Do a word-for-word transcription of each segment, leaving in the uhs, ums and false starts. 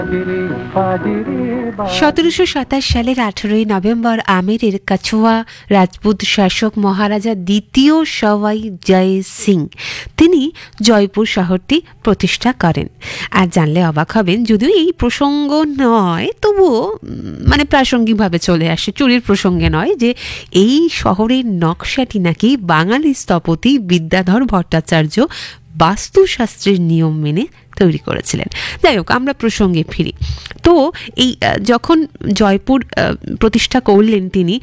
সতেরোশো সাতাশ সালের আঠেরোই নভেম্বর আমেরের কাছুয়া রাজপুত শাসক মহারাজা দ্বিতীয় সওয়াই জয় সিং তিনি জয়পুর শহরটি প্রতিষ্ঠা করেন। আর জানলে অবাক হবেন, যদিও এই প্রসঙ্গ নয় তবুও মানে প্রাসঙ্গিকভাবে চলে আসে, চুরির প্রসঙ্গে নয়, যে এই শহরের নকশাটি নাকি বাঙালি স্থপতি বিদ্যাধর ভট্টাচার্য বাস্তুশাস্ত্রের নিয়ম মেনে তৈরি করেছিলেন। যাই হোক, আমরা প্রসঙ্গে ফিরি। তো এই যখন জয়পুর প্রতিষ্ঠা করলেন তিনি,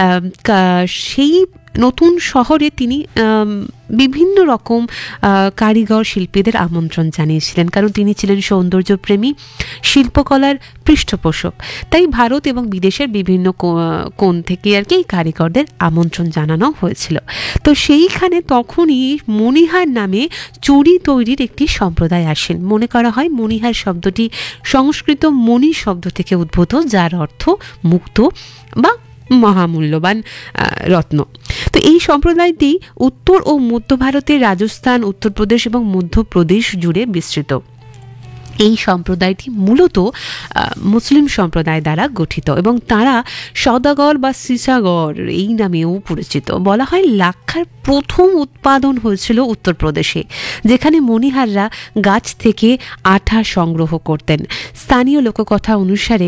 সেই নতুন শহরে তিনি বিভিন্ন রকম কারিগর শিল্পীদের আমন্ত্রণ জানিয়েছিলেন, কারণ তিনি ছিলেন সৌন্দর্যপ্রেমী, শিল্পকলার পৃষ্ঠপোষক। তাই ভারত এবং বিদেশের বিভিন্ন কোণ থেকে আর কি এই কারিগরদের আমন্ত্রণ জানানো হয়েছিল। তো সেইখানে তখনই মণিহার নামে চুড়ি তৈরির একটি সম্প্রদায় আসেন। মনে করা হয় মণিহার শব্দটি সংস্কৃত মণি শব্দ থেকে উদ্ভূত, যার অর্থ মুক্ত বা মহামূল্যবান রত্ন। তো এই সম্প্রদায়টি উত্তর ও মধ্য ভারতের রাজস্থান, উত্তরপ্রদেশ এবং মধ্যপ্রদেশ জুড়ে বিস্তৃত। এই সম্প্রদায়টি মূলত মুসলিম সম্প্রদায় দ্বারা গঠিত এবং তারা সওদাগর বা সিসাগর এই নামেও পরিচিত। বলা হয় লাক্ষার প্রথম উৎপাদন হয়েছিল উত্তরপ্রদেশে, যেখানে মণিহাররা গাছ থেকে আঠা সংগ্রহ করতেন। স্থানীয় লোককথা অনুসারে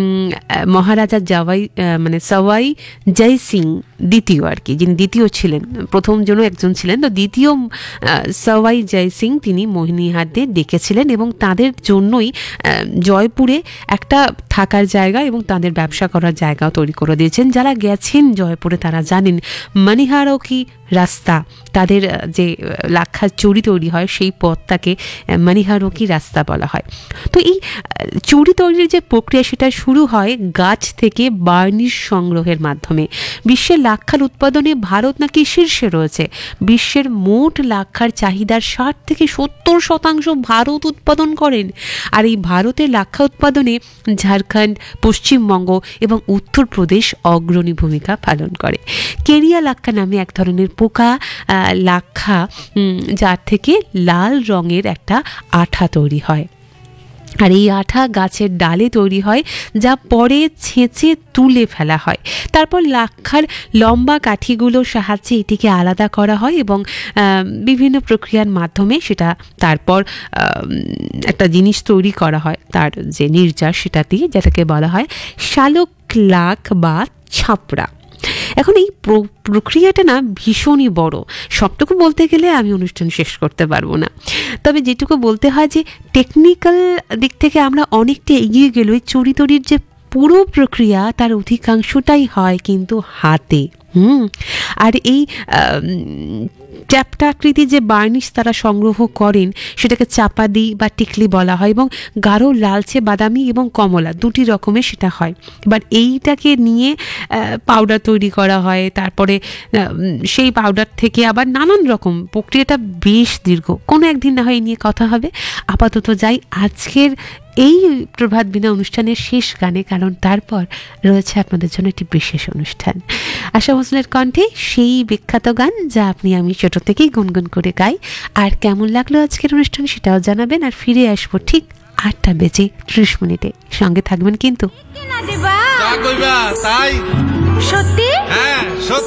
মহারাজা জাওয়াই মানে সওয়াই জয় সিং দ্বিতীয় আর কি, যিনি দ্বিতীয় ছিলেন, প্রথম জন একজন ছিলেন, তো দ্বিতীয় সওয়াই জয় সিং তিনি মণিহারদের ডেকেছিলেন এবং তাদের জন্যই জয়পুরে একটা থাকার জায়গা এবং তাদের ব্যবসা করার জায়গাও তৈরি করে দিয়েছেন। যারা গেছেন জয়পুরে তারা জানেন মণিহারও কি রাস্তা, তাদের যে লাক্ষার চুড়ি তৈরি হয় সেই পথটাকে মণিহারও কি রাস্তা বলা হয়। তো এই চুড়ি তৈরির যে প্রক্রিয়া সেটা শুরু হয় গাছ থেকে বার্নিশ সংগ্রহের মাধ্যমে। বিশ্বের লাক্ষার উৎপাদনে ভারত নাকি শীর্ষে রয়েছে। বিশ্বের মোট লাক্ষার চাহিদার ষাট থেকে সত্তর শতাংশ ভারত উৎপাদন করেন। আর এই ভারতের লাক্ষা উৎপাদনে ঝাড়খণ্ড, পশ্চিমবঙ্গ এবং উত্তরপ্রদেশ অগ্রণী ভূমিকা পালন করে। কেরিয়া লাক্ষা নামে এক ধরনের পোকা লাক্ষা, যার থেকে লাল রঙের একটা আঠা তৈরি হয়। আর এই আঠা গাছের ডালে তৈরি হয়, যা পরে ছেঁচে তুলে ফেলা হয়। তারপর লাক্ষার লম্বা কাঠিগুলোর সাহায্যে এটিকে আলাদা করা হয় এবং বিভিন্ন প্রক্রিয়ার মাধ্যমে সেটা তারপর একটা জিনিস তৈরি করা হয়, তার যে নির্যাস সেটা দিয়ে, যেটাকে বলা হয় শালক লাখ বা ছাপড়া। এখন এই প্রক্রিয়াটা না ভীষণই বড়, সবটুকু বলতে গেলে আমি অনুষ্ঠান শেষ করতে পারবো না। তবে যেটুকু বলতে হয় যে টেকনিক্যাল দিক থেকে আমরা অনেকটা এগিয়ে গেলেও চুড়ি তৈরির যে পুরো প্রক্রিয়া তার অধিকাংশটাই হয় কিন্তু হাতে। হুম আর এই চ্যাপ্টা আকৃতি যে বার্নিশ তারা সংগ্রহ করেন সেটাকে চাপাদি বা টিকলি বলা হয় এবং গাঢ় লালচে বাদামি এবং কমলা দুটি রকমের সেটা হয়। এবার এইটাকে নিয়ে পাউডার তৈরি করা হয়, তারপরে সেই পাউডার থেকে আবার নানান রকম প্রক্রিয়াটা বেশ দীর্ঘ। কোনো একদিন না হয় এই নিয়ে কথা হবে। আপাতত যাই আজকের এই প্রভাত বিনা অনুষ্ঠানের শেষ গানে, কারণ তারপর রয়েছে আপনাদের জন্য একটি বিশেষ অনুষ্ঠান। আশা ভোঁসলের কণ্ঠে সেই বিখ্যাত গান যা আপনি আমি ছোট থেকেই গুনগুন করে গাই। আর কেমন লাগলো আজকের অনুষ্ঠান সেটাও জানাবেন। আর ফিরে আসবো ঠিক আটটা বেজে ত্রিশ মিনিটে। সঙ্গে থাকবেন কিন্তু। সত্যি? হ্যাঁ।